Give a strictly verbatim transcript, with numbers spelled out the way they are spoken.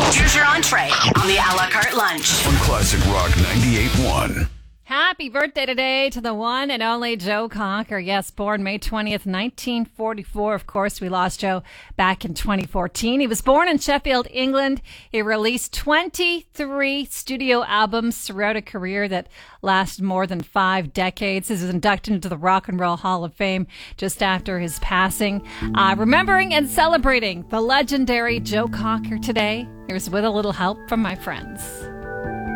Here's your entree on the a la carte lunch. On Classic Rock ninety-eight point one. Happy birthday today to the one and only Joe Cocker. Yes, born May twentieth, nineteen forty-four. Of course, we lost Joe back in twenty fourteen. He was born in Sheffield, England. He released twenty-three studio albums throughout a career that lasted more than five decades. He was inducted into the Rock and Roll Hall of Fame just after his passing. Uh, remembering and celebrating the legendary Joe Cocker today. Here's with a little help from my friends.